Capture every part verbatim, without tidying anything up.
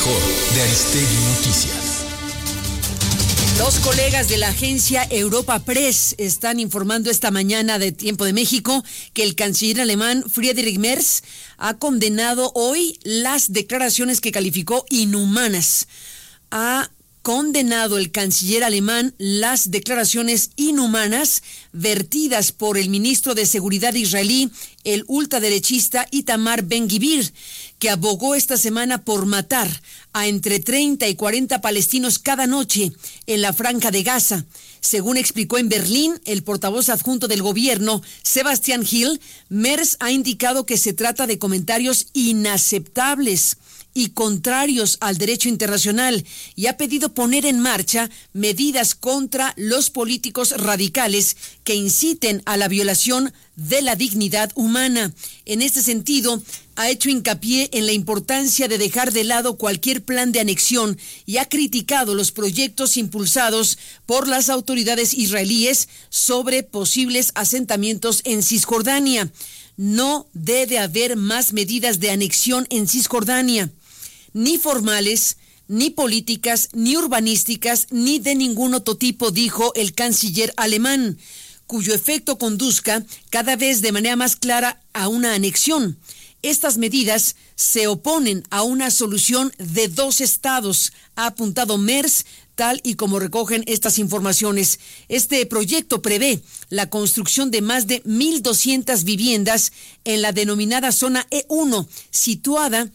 mejor de Aristegui Noticias. Los colegas de la agencia Europa Press están informando esta mañana de Tiempo de México que el canciller alemán Friedrich Merz ha condenado hoy las declaraciones que calificó inhumanas. Ha condenado el canciller alemán las declaraciones inhumanas vertidas por el ministro de Seguridad israelí, el ultraderechista Itamar Ben-Gvir, que abogó esta semana por matar a entre treinta y cuarenta palestinos cada noche en la Franja de Gaza. Según explicó en Berlín el portavoz adjunto del gobierno, Sebastian Hill, Merz ha indicado que se trata de comentarios inaceptables y contrarios al derecho internacional, y ha pedido poner en marcha medidas contra los políticos radicales que inciten a la violación de la dignidad humana. En este sentido, ha hecho hincapié en la importancia de dejar de lado cualquier plan de anexión y ha criticado los proyectos impulsados por las autoridades israelíes sobre posibles asentamientos en Cisjordania. No debe haber más medidas de anexión en Cisjordania, ni formales, ni políticas, ni urbanísticas, ni de ningún otro tipo, dijo el canciller alemán, cuyo efecto conduzca cada vez de manera más clara a una anexión. Estas medidas se oponen a una solución de dos estados, ha apuntado Merz, tal y como recogen estas informaciones. Este proyecto prevé la construcción de más de mil doscientas viviendas en la denominada zona E uno, situada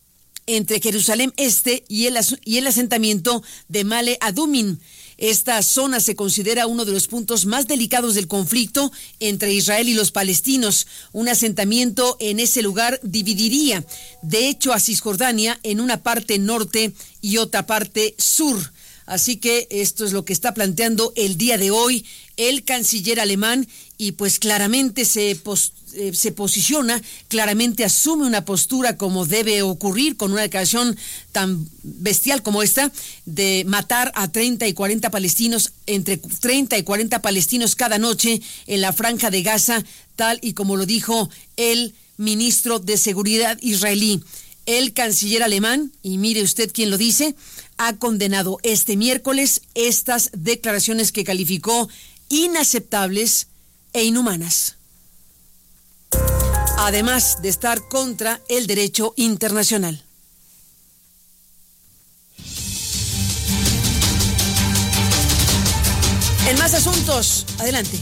entre Jerusalén Este y el, y el asentamiento de Male Adumim. Esta zona se considera uno de los puntos más delicados del conflicto entre Israel y los palestinos. Un asentamiento en ese lugar dividiría, de hecho, a Cisjordania en una parte norte y otra parte sur. Así que esto es lo que está planteando el día de hoy el canciller alemán, y pues claramente se, pos, eh, se posiciona, claramente asume una postura como debe ocurrir con una declaración tan bestial como esta, de matar a treinta y cuarenta palestinos, entre treinta y cuarenta palestinos cada noche en la Franja de Gaza, tal y como lo dijo el ministro de Seguridad israelí. El canciller alemán, y mire usted quién lo dice, ha condenado este miércoles estas declaraciones que calificó inaceptables e inhumanas, además de estar contra el derecho internacional. En más asuntos, adelante.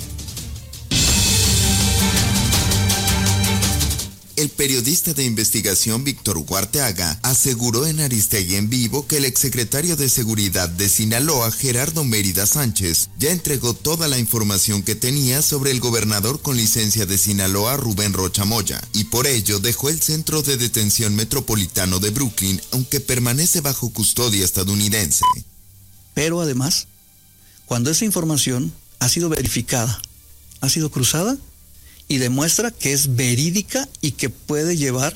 El periodista de investigación Víctor Hugo Arteaga aseguró en Aristegui en Vivo que el exsecretario de Seguridad de Sinaloa, Gerardo Mérida Sánchez, ya entregó toda la información que tenía sobre el gobernador con licencia de Sinaloa, Rubén Rocha Moya, y por ello dejó el centro de detención metropolitano de Brooklyn, aunque permanece bajo custodia estadounidense. Pero además, cuando esa información ha sido verificada, ha sido cruzada, y demuestra que es verídica y que puede llevar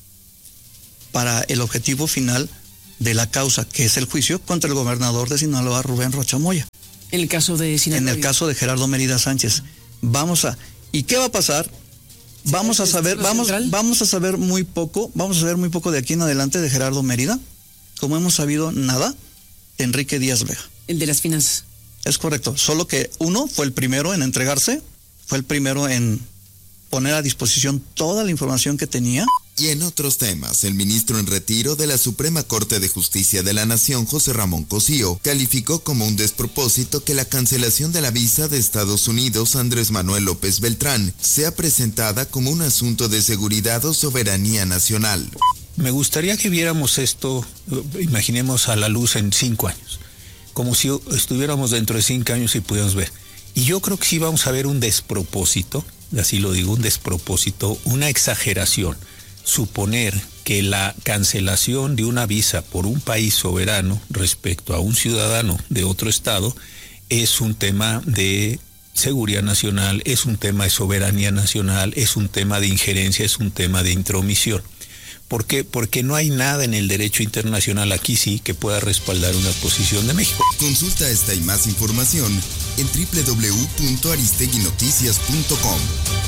para el objetivo final de la causa, que es el juicio contra el gobernador de Sinaloa, Rubén Rocha Moya. En el caso de Sinaloa. En el caso de Gerardo Mérida Sánchez. Vamos a... ¿Y qué va a pasar? Vamos a saber, vamos, vamos a saber muy poco, vamos a saber muy poco de aquí en adelante de Gerardo Mérida, como hemos sabido nada de Enrique Díaz Vega. El de las finanzas. Es correcto, solo que uno fue el primero en entregarse, fue el primero en poner a disposición toda la información que tenía. Y en otros temas, el ministro en retiro de la Suprema Corte de Justicia de la Nación, José Ramón Cosío, calificó como un despropósito que la cancelación de la visa de Estados Unidos a Andrés Manuel López Beltrán sea presentada como un asunto de seguridad o soberanía nacional. Me gustaría que viéramos esto, imaginemos a la luz en cinco años, como si estuviéramos dentro de cinco años y pudiéramos ver. Y yo creo que sí vamos a ver un despropósito, así lo digo, un despropósito, una exageración, suponer que la cancelación de una visa por un país soberano respecto a un ciudadano de otro estado es un tema de seguridad nacional, es un tema de soberanía nacional, es un tema de injerencia, es un tema de intromisión. ¿Por qué? Porque no hay nada en el derecho internacional aquí sí que pueda respaldar una posición de México. Consulta esta y más información en doble u doble u doble u punto aristegui noticias punto com.